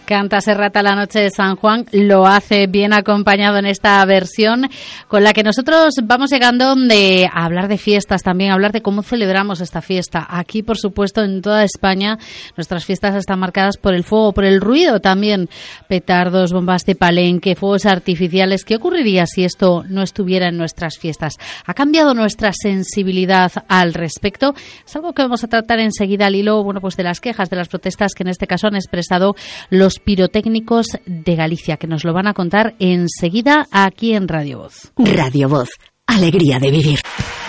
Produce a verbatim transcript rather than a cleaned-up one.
Canta Serrata la noche de San Juan, lo hace bien acompañado en esta versión con la que nosotros vamos llegando de, a hablar de fiestas también, a hablar de cómo celebramos esta fiesta. Aquí, por supuesto, en toda España, nuestras fiestas están marcadas por el fuego, por el ruido también. Petardos, bombas de palenque, fuegos artificiales. ¿Qué ocurriría si esto no estuviera en nuestras fiestas? ¿Ha cambiado nuestra sensibilidad al respecto? Es algo que vamos a tratar enseguida al hilo, bueno, pues de las quejas, de las protestas que en este caso han expresado los pirotécnicos de Galicia, que nos lo van a contar enseguida aquí en Radio Voz. Radio Voz, alegría de vivir.